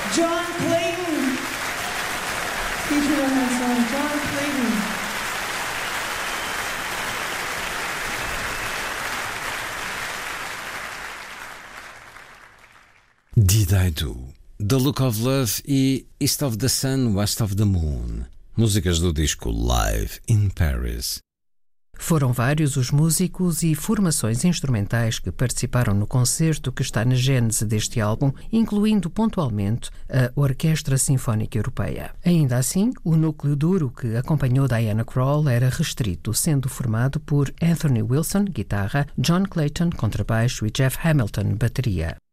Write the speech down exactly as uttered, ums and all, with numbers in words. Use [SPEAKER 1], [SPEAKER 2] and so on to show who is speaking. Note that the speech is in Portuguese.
[SPEAKER 1] John Clayton. Featured on that song, John Clayton.
[SPEAKER 2] Did I Do? The Look of Love e East of the Sun, West of the Moon. Músicas do disco Live in Paris.
[SPEAKER 3] Foram vários os músicos e formações instrumentais que participaram no concerto que está na gênese deste álbum, incluindo pontualmente a Orquestra Sinfónica Europeia. Ainda assim, o núcleo duro que acompanhou Diana Krall era restrito, sendo formado por Anthony Wilson, guitarra, John Clayton, contrabaixo e Jeff Hamilton, bateria.